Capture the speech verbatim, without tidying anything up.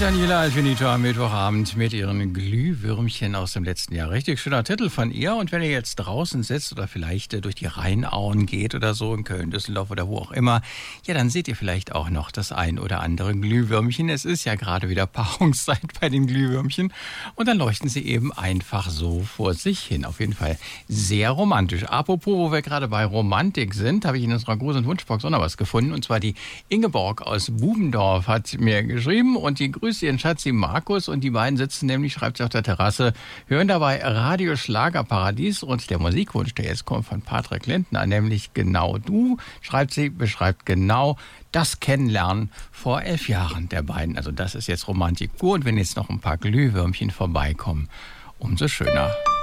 Daniela Alfinito am Mittwochabend mit ihren Glühwürmchen aus dem letzten Jahr. Richtig schöner Titel von ihr. Und wenn ihr jetzt draußen sitzt oder vielleicht durch die Rheinauen geht oder so in Köln, Düsseldorf oder wo auch immer, ja, dann seht ihr vielleicht auch noch das ein oder andere Glühwürmchen. Es ist ja gerade wieder Paarungszeit bei den Glühwürmchen. Und dann leuchten sie eben einfach so vor sich hin. Auf jeden Fall sehr romantisch. Apropos, wo wir gerade bei Romantik sind, habe ich in unserer großen Wunschbox auch noch was gefunden. Und zwar die Ingeborg aus Bubendorf hat mir geschrieben und die grüßt ihren Schatzi Markus und die beiden sitzen nämlich, schreibt sie auf der Terrasse, hören dabei Radio Schlagerparadies und der Musikwunsch, der jetzt kommt von Patrick Lindner, nämlich Genau du, schreibt sie, beschreibt genau das Kennenlernen vor elf Jahren der beiden. Also das ist jetzt Romantik pur und wenn jetzt noch ein paar Glühwürmchen vorbeikommen, umso schöner.